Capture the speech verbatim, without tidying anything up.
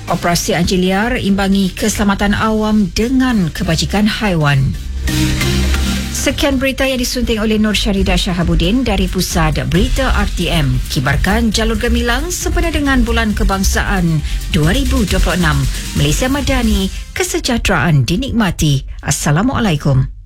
Operasi anjing liar imbangi keselamatan awam dengan kebajikan haiwan. Sekian berita yang disunting oleh Nur Syaridah Shahabuddin dari Pusat Berita R T M. Kibarkan jalur gemilang sempena dengan Bulan Kebangsaan dua ribu dua puluh enam. Malaysia Madani, kesejahteraan dinikmati. Assalamualaikum.